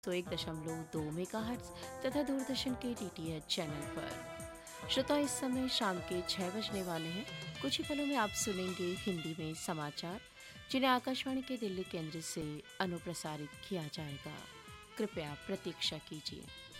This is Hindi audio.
101.2 मेगाहर्ट्ज तथा दूरदर्शन के डीटीएच चैनल पर। श्रोता, इस समय शाम के 6 बजने वाले हैं। कुछ ही पलों में आप सुनेंगे हिंदी में समाचार, जिन्हें आकाशवाणी के दिल्ली केंद्र से अनुप्रसारित किया जाएगा। कृपया प्रतीक्षा कीजिए।